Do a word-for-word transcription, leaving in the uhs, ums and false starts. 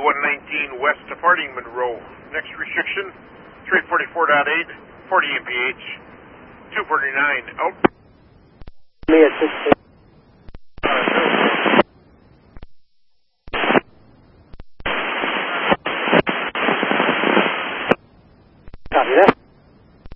one nineteen west departing Monroe. Next restriction, three forty-four point eight, forty M P H, two forty-nine, out. Me at six.